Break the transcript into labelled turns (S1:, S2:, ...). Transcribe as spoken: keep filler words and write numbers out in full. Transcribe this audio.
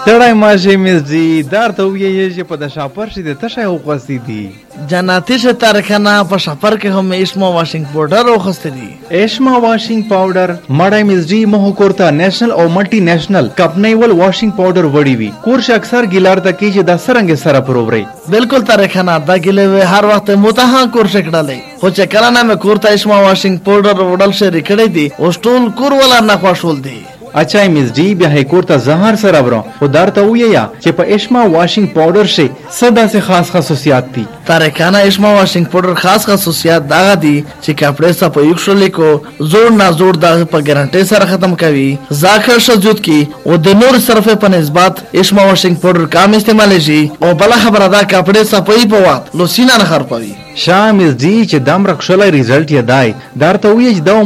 S1: ستړی ماشه مزدي دار ته ویې چې په د شاپر شي د تشه وغوستې دي
S2: جناتي شه تارکانه په شاپر کې هم اشما واشنګ پاوډر وغوستې دي
S1: اشما واشنګ پاوډر مړی مزدي مهو کورته نېشنل او ملټي نېشنل کمپنۍ ول واشنګ پاوډر وړي وي کورش اکثر ګیلار ته کې چې د سرنګ سره پرووري
S2: بالکل تارکانه دا ګلې هر وخت متها کورش کړلې خو چې کله نه مې کورته اشما واشنګ پاوډر وړل شری کړې دي او ټول کور ولا نه خوشول دي
S1: اچھا مزدی بیا هی کور ته زهر سره ورو خو درته ویا چې په اشما واشنګ پاوډر شي صدا سے خاص خصوصیات دي
S2: تارکانه اشما واشنګ پاوډر خاص خصوصیات دا دي چې کپڑے سره په یو شلې کو زوړ نه زوړ دا په ګارانټي سره ختم کوي ځاخر شجود کی او د نور صرفه په نسبت اشما واشنګ پاوډر کم استعمال شي او بل خبره دا کپڑے صفائی په وخت لوسینا نه خرپوي
S1: شامل دي چې دم رخصله ریزلټ یې دای درته وی چې دا